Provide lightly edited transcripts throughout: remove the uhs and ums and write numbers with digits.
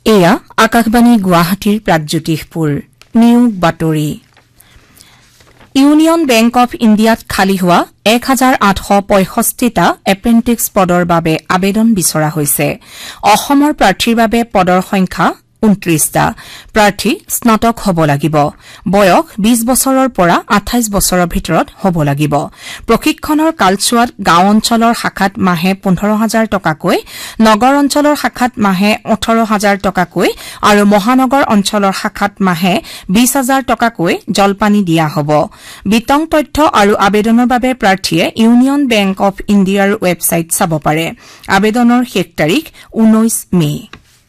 এয়া আকাশবাণী গুৱাহাটীৰ প্ৰাগজ্যোতিষপুৰ নিয়োগ বাতৰি ইউনিয়ন বেংক অফ ইণ্ডিয়াত খালী হোৱা 1865টা এপ্ৰেণ্টিছ পদৰ বাবে আবেদন বিচৰা হৈছে অসমৰ প্ৰাৰ্থীৰ বাবে পদৰ সংখ্যা 29টা প্ৰাৰ্থী স্নাতক হ'ব লাগিব বয়স 20 বছৰৰ পৰা 28 বছৰৰ ভিতৰত হ'ব লাগিব প্ৰশিক্ষণৰ কালচোৱাত গাঁও অঞ্চলৰ শাখাত মাহে 15000 টকাকৈ নগৰ অঞ্চলৰ শাখাত মাহে 18000 টকাকৈ আৰু মহানগৰ অঞ্চলৰ শাখাত মাহে 20000 টকাকৈ জলপানি দিয়া হ'ব বিতং তথ্য আৰু আবেদনৰ বাবে প্ৰাৰ্থীয়ে ইউনিয়ন বেংক অফ ইণ্ডিয়াৰ ৱেবছাইট চাব পাৰে আবেদনৰ শেষ তাৰিখ 19 মে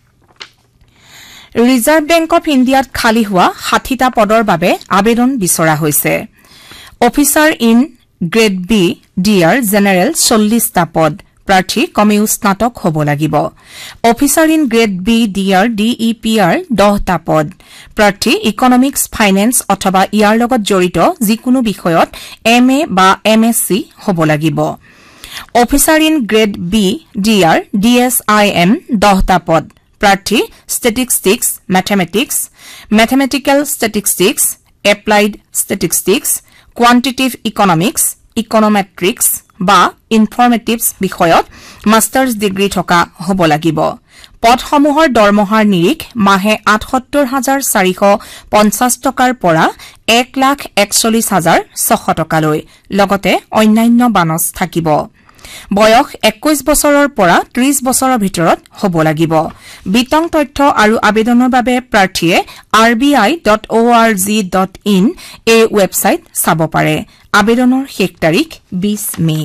ৰিজাৰ্ভ বেংক অফ ইণ্ডিয়াত খালী হোৱা 60টা পদৰ বাবে আবেদন বিচৰা হৈছে officer in grade B DR general 40টা পদ প্ৰাৰ্থী কমেও স্নাতক হ'ব লাগিব officer in grade B DR ডিইপিআৰ 10টা পদ প্ৰাৰ্থী ইকনমিক্স ফাইনেন্স অথবা ইয়াৰ লগত জড়িত যিকোনো বিষয়ত এমএ বা এমএসসি হ'ব লাগিব officer in grade B DR ডিএসআইএম 10টা পদ প্ৰাৰ্থী statistics mathematical statistics applied statistics quantitative economics ইকনমেট্ৰিক্স বা ইনফৰমেটিভছ বিষয়ত মাষ্টাৰ্ছ ডিগ্ৰী থকা হ'ব লাগিব পদসমূহৰ দৰমহাৰ নিৰিখ মাহে 78450 টকাৰ পৰা 1,41,600 টকালৈ লগতে অন্যান্য বানচ থাকিব বয়স 21 বছৰৰ পৰা 30 বছৰৰ ভিতৰত হ'ব লাগিব বিতং তথ্য আৰু আবেদনৰ বাবে প্ৰাৰ্থীয়ে rbi.org.in এই ৱেবছাইট চাব পাৰে আবেদনৰ শেষ তাৰিখ 20 মে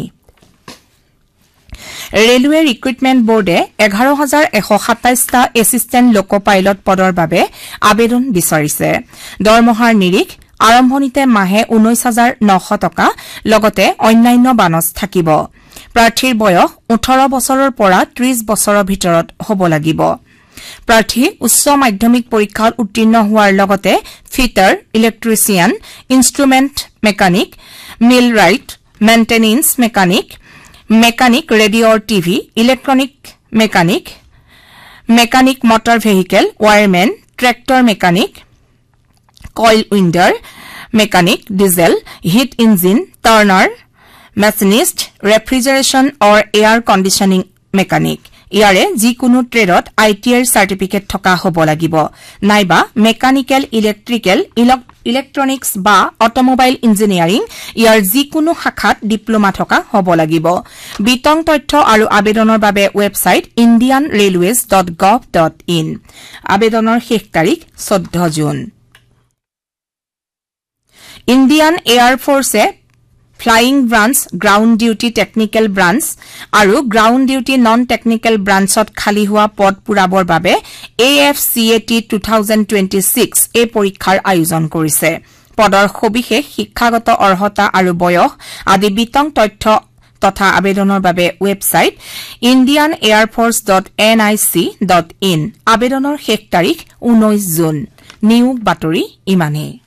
ৰেলৱে ৰিক্ৰুটমেণ্ট বোৰ্ডে 11127টা এছিষ্টেণ্ট লোকো পাইলট পদৰ বাবে আবেদন বিচাৰিছে দৰমহাৰ নিৰিখ আৰম্ভণিতে মাহে 19900 টকা লগতে অন্যান্য বানচ থাকিব প্ৰাৰ্থীৰ বয়স 18 বছৰৰ পৰা 30 বছৰৰ ভিতৰত হ'ব লাগিব প্ৰাৰ্থী উচ্চ মাধ্যমিক পৰীক্ষাত উত্তীৰ্ণ হোৱাৰ লগতে fitter electrician instrument mechanic মিলৰাইট maintenance mechanic radio' TV electronic mechanic motor vehicle wireman tractor mechanic কইল উইণ্ডাৰ mechanic diesel hit engine turner machinist ৰেফ্ৰিজাৰেশ্যন অৰ এয়াৰ কণ্ডিশ্যনিং মেকানিক ইয়াৰে যিকোনো ট্ৰেডত আইটিআইৰ চাৰ্টিফিকেট থকা হ'ব লাগিব নাইবা মেকানিকেল ইলেক্ট্ৰনিক্স বা অটোমোবাইল ইঞ্জিনিয়াৰিং ইয়াৰ যিকোনো শাখাত ডিপ্লোমা থকা হ'ব লাগিব বিতং তথ্য আৰু আবেদনৰ বাবে ৱেবছাইট indianrailways.gov.in আবেদনৰ শেষ তাৰিখ 14 June Indian air ফৰ্চে flying branch ground duty technical branch আৰু গ্ৰাউণ্ড ডিউটি নন টেকনিকেল ব্ৰাঞ্চত খালী হোৱা পদ পূৰাবৰ বাবে AFCAT 2026 এই পৰীক্ষাৰ আয়োজন কৰিছে পদৰ সবিশেষ শিক্ষাগত অৰ্হতা আৰু বয়স আদি বিতং তথ্য তথা আবেদনৰ বাবে ৱেবছাইট indianairforce.nic.in আবেদনৰ শেষ তাৰিখ 19 জুন নিয়োগ বাতৰি ইমানেই